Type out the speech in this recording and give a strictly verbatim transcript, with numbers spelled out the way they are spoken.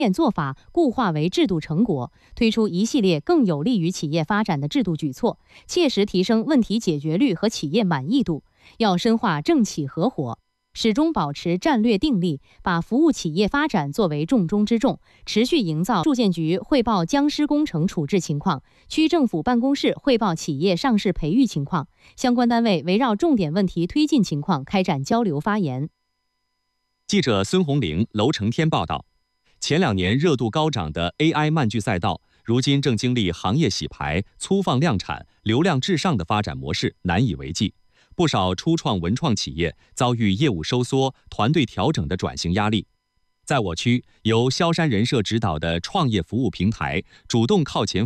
验做法固化为制度成果，推出一系列更有利于企业发展的制度举措，切实提升问题解决率和企业满意度。要深化政企合伙，始终保持战略定力，把服务企业发展作为重中之重，持续营造住建局汇报僵尸工程处置情况，区政府办公室汇报企业上市培育情况，相关单位围绕重点问题推进情况开展交流发言。 记者孙红玲、娄成天报道。前两年热度高涨的 A I 漫剧赛道，如今正经历行业洗牌、粗放量产、流量至上的发展模式难以为继。不少初创文创企业遭遇业务收缩、团队调整的转型压力。在我区，由萧山人社指导的创业服务平台主动靠前